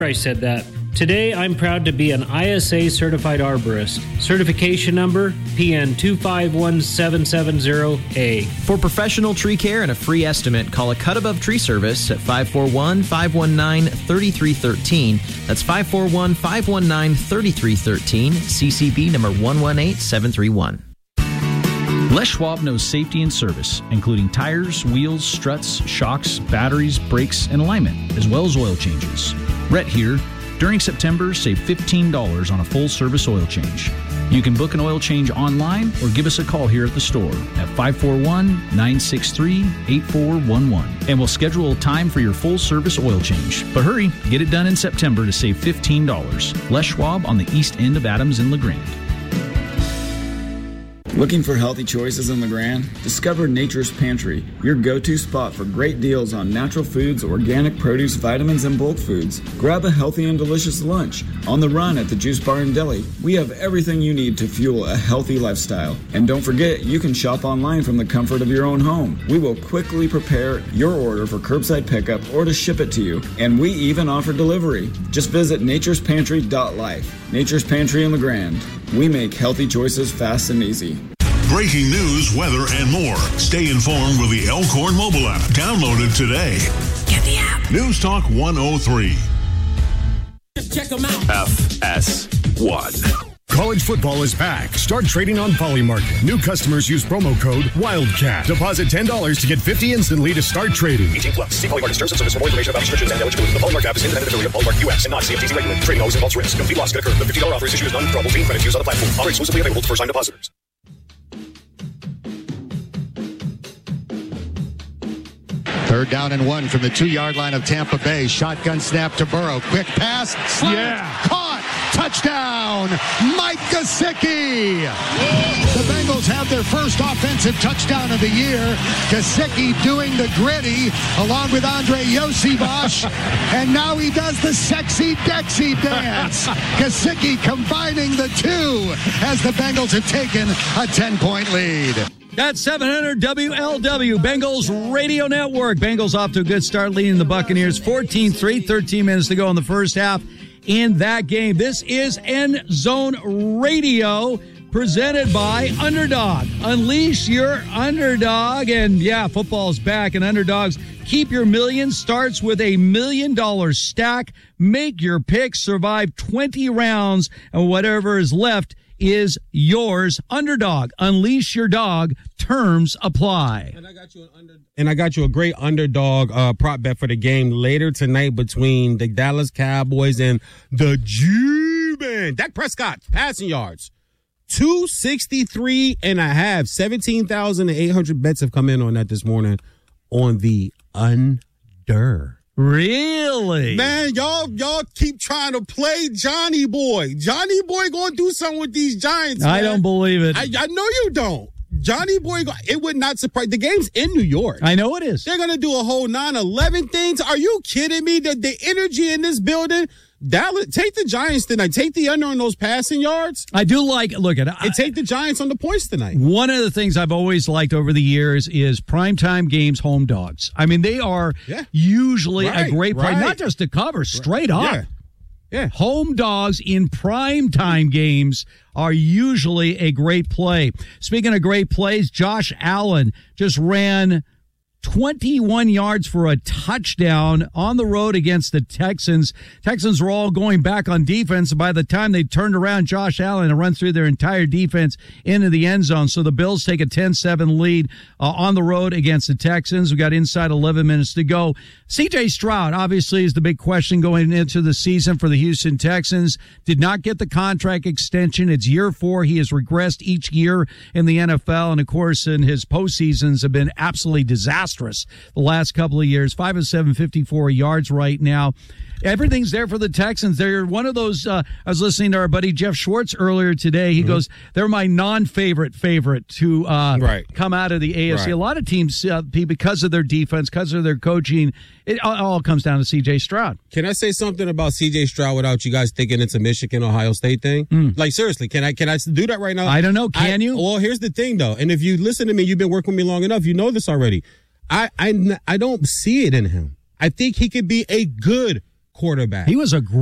I said that. Today, I'm proud to be an ISA certified arborist. Certification number PN 251770A. For professional tree care and a free estimate, call a Cut Above Tree Service at 541-519-3313. That's 541-519-3313. CCB number 118731. Les Schwab knows safety and service, including tires, wheels, struts, shocks, batteries, brakes, and alignment, as well as oil changes. Rhett here. During September, save $15 on a full-service oil change. You can book an oil change online or give us a call here at the store at 541-963-8411. And we'll schedule a time for your full-service oil change. But hurry, get it done in September to save $15. Les Schwab on the east end of Adams and LeGrand. Looking for healthy choices in LeGrand? Discover Nature's Pantry, your go-to spot for great deals on natural foods, organic produce, vitamins, and bulk foods. Grab a healthy and delicious lunch. On the run at the Juice Bar and Deli, we have everything you need to fuel a healthy lifestyle. And don't forget, you can shop online from the comfort of your own home. We will quickly prepare your order for curbside pickup or to ship it to you. And we even offer delivery. Just visit naturespantry.life. Nature's Pantry in LeGrand. We make healthy choices fast and easy. Breaking news, weather, and more. Stay informed with the Elkhorn mobile app. Download it today. Get the app. News Talk 103. Check them out. FS1. College football is back. Start trading on Polymarket. New customers use promo code WILDCAT. Deposit $10 to get $50 instantly to start trading. 18 plus. See Polymarket terms and service for more information about restrictions and eligibility. The Polymarket app is independent affiliate of Polymarket US and not CFTC regulated. Trading always involves risk. Complete loss can occur. The $50 offer is issued as non-withdrawable fee credit used on the platform. Offer exclusively available to first-time depositors. Third down and 1 from the 2-yard line of Tampa Bay. Shotgun snap to Burrow. Quick pass. Slant. Caught. Touchdown. Mike Gesicki. The Bengals have their first offensive touchdown of the year. Gesicki doing the gritty along with Andre Yosivash. And now he does the sexy Dexy dance. Gesicki combining the two as the Bengals have taken a 10-point lead. That's 700 WLW, Bengals Radio Network. Bengals off to a good start, leading the Buccaneers 14-3, 13 minutes to go in the first half in that game. This is End Zone Radio, presented by Underdog. Unleash your underdog. And yeah, football's back, and Underdogs keep your million. Starts with $1 million stack. Make your picks, survive 20 rounds, and whatever is left is yours. Underdog. Unleash your dog. Terms apply. And I got you a great underdog prop bet for the game later tonight between the Dallas Cowboys and the G-Men. Dak Prescott, passing yards. 263.5. 17,800 bets have come in on that this morning on the under. Really? Man, y'all keep trying to play Johnny Boy. Johnny Boy gonna do something with these Giants, man. I don't believe it. I know you don't. Johnny Boy, it would not surprise. The game's in New York. I know it is. They're gonna do a whole 9/11 things. Are you kidding me? The energy in this building. Dallas, take the Giants tonight. Take the under on those passing yards. I do like, look at it. And take the Giants on the points tonight. One of the things I've always liked over the years is primetime games, home dogs. I mean, they are usually a great play, not just to cover, straight up. Yeah. Home dogs in primetime games are usually a great play. Speaking of great plays, Josh Allen just ran 21 yards for a touchdown on the road against the Texans. Texans were all going back on defense. By the time they turned around, Josh Allen to run through their entire defense into the end zone. So the Bills take a 10-7 lead on the road against the Texans. We got inside 11 minutes to go. C.J. Stroud, obviously, is the big question going into the season for the Houston Texans. Did not get the contract extension. It's year 4. He has regressed each year in the NFL. And, of course, in his postseasons have been absolutely disastrous the last couple of years. 5 of 7, 54 yards right now. Everything's there for the Texans. They're one of those. I was listening to our buddy Jeff Schwartz earlier today. He goes, they're my non-favorite to come out of the AFC. Right. A lot of teams, because of their defense, because of their coaching, it all comes down to C.J. Stroud. Can I say something about C.J. Stroud without you guys thinking it's a Michigan, Ohio State thing? Like, seriously, can I do that right now? I don't know. Can you? Well, here's the thing, though. And if you listen to me, you've been working with me long enough, you know this already. I don't see it in him. I think he could be a good quarterback. He was a